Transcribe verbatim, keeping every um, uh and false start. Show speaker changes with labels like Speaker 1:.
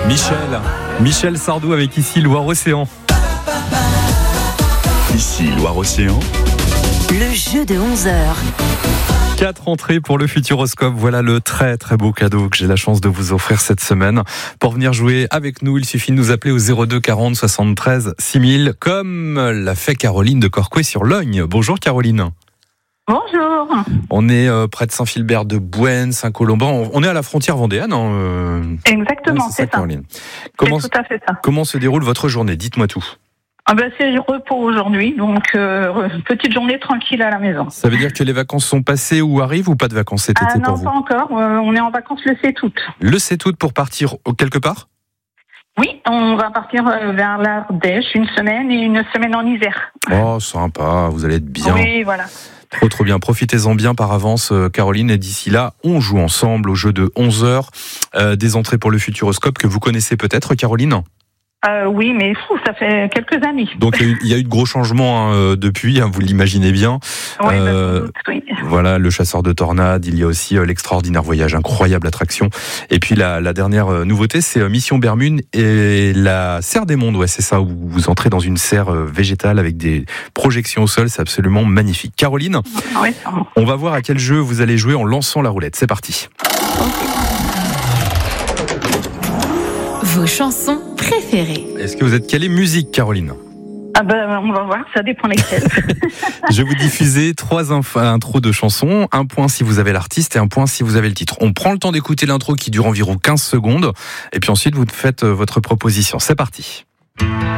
Speaker 1: Michel, Michel Sardou avec Ici Loire-Océan.
Speaker 2: Ici Loire-Océan.
Speaker 3: Le jeu de onze heures.
Speaker 1: Quatre entrées pour le Futuroscope. Voilà le très très beau cadeau que j'ai la chance de vous offrir cette semaine. Pour venir jouer avec nous, il suffit de nous appeler au zéro deux quarante soixante-treize six mille, comme l'a fait Caroline de Corcouët sur Logne. Bonjour Caroline.
Speaker 4: Bonjour.
Speaker 1: On est euh, près de Saint-Philbert de Bouenne, Saint-Colomban. On est à la frontière vendéenne. Hein, euh...
Speaker 4: Exactement,
Speaker 1: ouais,
Speaker 4: c'est, c'est ça.
Speaker 1: Caroline. Comment,
Speaker 4: c'est tout à fait ça.
Speaker 1: Comment se déroule votre journée? Dites-moi tout.
Speaker 4: Ah ben, c'est repos aujourd'hui, donc euh, petite journée tranquille à la maison.
Speaker 1: Ça veut dire que les vacances sont passées ou arrivent ou pas de vacances cet été
Speaker 4: Ah
Speaker 1: pour
Speaker 4: non,
Speaker 1: vous?
Speaker 4: pas encore. Euh, on est en vacances le sept août.
Speaker 1: Le sept août pour partir quelque part?
Speaker 4: Oui, on va partir vers l'Ardèche une semaine et une semaine en Isère.
Speaker 1: Oh, sympa, vous allez être bien.
Speaker 4: Oui, voilà.
Speaker 1: Trop trop bien, profitez-en bien par avance Caroline, et d'ici là, on joue ensemble au jeu de onze heures, euh, des entrées pour le Futuroscope que vous connaissez peut-être Caroline?
Speaker 4: Euh, oui, mais fou, ça fait quelques années.
Speaker 1: Donc il y a eu, il y a eu de gros changements hein, depuis, hein, vous l'imaginez bien.
Speaker 4: Oui,
Speaker 1: euh,
Speaker 4: bah, oui.
Speaker 1: Voilà, le chasseur de tornades, il y a aussi euh, l'extraordinaire voyage, incroyable attraction. Et puis la, la dernière euh, nouveauté, c'est euh, Mission Bermude et la serre des mondes. Ouais, c'est ça, où vous entrez dans une serre euh, végétale avec des projections au sol, c'est absolument magnifique. Caroline,
Speaker 4: Oui, c'est bon.
Speaker 1: on va voir à quel jeu vous allez jouer en lançant la roulette. C'est parti.
Speaker 3: Vos chansons préférées.
Speaker 1: Est-ce que vous êtes calé musique, Caroline?
Speaker 4: Ah ben, on va voir, ça dépend lesquels.
Speaker 1: Je vais vous diffuser trois inf- intros de chansons, un point si vous avez l'artiste et un point si vous avez le titre. On prend le temps d'écouter l'intro qui dure environ quinze secondes et puis ensuite vous faites votre proposition. C'est parti.